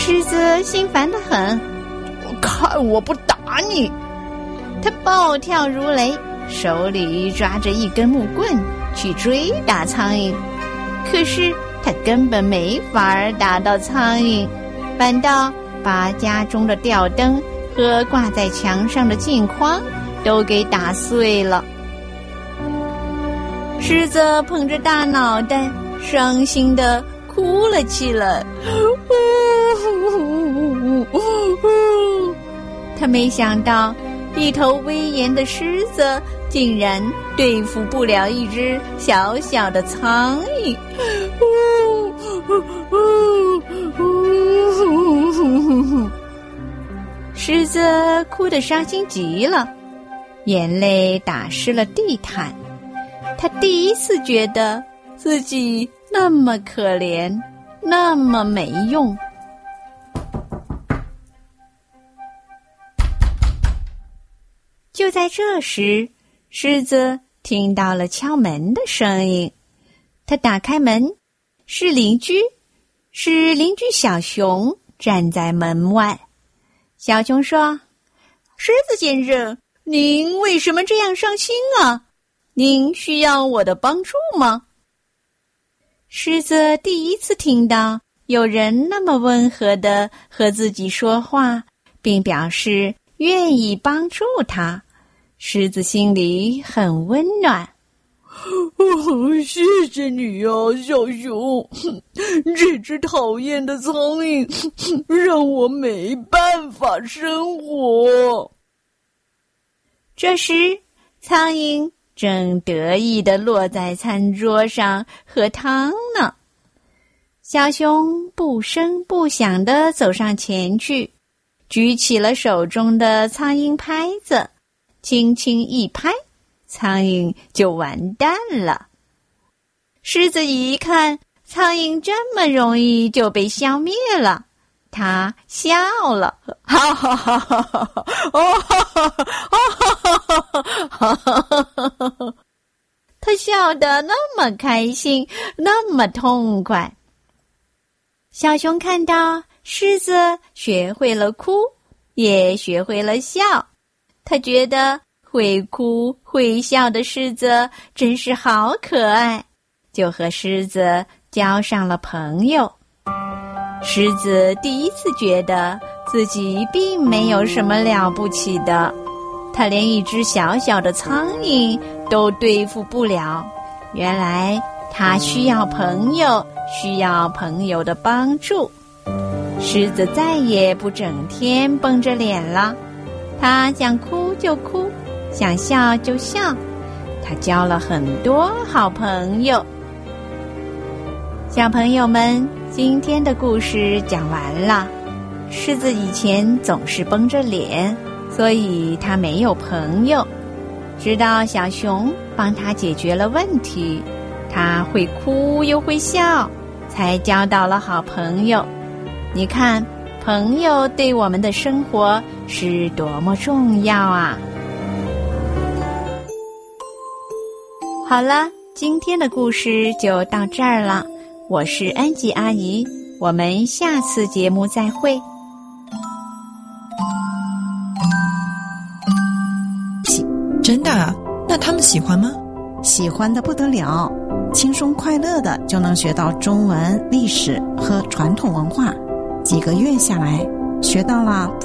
狮子心烦得很， 看我不打你！ 他暴跳如雷，手里抓着一根木棍去追打苍蝇，可是他根本没法打到苍蝇，反倒把家中的吊灯和挂在墙上的镜框都给打碎了。狮子捧着大脑袋，伤心地哭了起来。他没想到，一头威严的狮子竟然对付不了一只小小的苍蝇。狮子哭得伤心极了，眼泪打湿了地毯。他第一次觉得自己那么可怜，那么没用。就在这时，狮子听到了敲门的声音。他打开门，是邻居小熊站在门外。小熊说：“狮子先生，您为什么这样伤心啊？您需要我的帮助吗？”狮子第一次听到有人那么温和地和自己说话，并表示愿意帮助他。狮子心里很温暖。 谢谢你啊，小熊。这只讨厌的苍蝇让我没办法生活。 这时，苍蝇正得意地落在餐桌上喝汤呢。小熊不声不响地走上前去，举起了手中的苍蝇拍子，轻轻一拍，苍蝇就完蛋了。狮子一看苍蝇这么容易就被消灭了，他笑了，哈哈哈哈哈哈，哦哈哈哈哈哈哈！他笑得那么开心，那么痛快。小熊看到狮子学会了哭，也学会了笑，他觉得会哭会笑的狮子真是好可爱，就和狮子交上了朋友。狮子第一次觉得自己并没有什么了不起的，他连一只小小的苍蝇都对付不了。原来他需要朋友，需要朋友的帮助。狮子再也不整天绷着脸了，他想哭就哭，想笑就笑，他交了很多好朋友。小朋友们，今天的故事讲完了。狮子以前总是绷着脸，所以他没有朋友。直到小熊帮他解决了问题，他会哭又会笑，才交到了好朋友。你看，朋友对我们的生活是多么重要啊！好了，今天的故事就到这儿了。我是安吉阿姨，我们下次节目再会。 真的啊？那他们喜欢吗？ 喜欢的不得了，轻松快乐的就能学到中文、历史和传统文化。几个月下来，学到了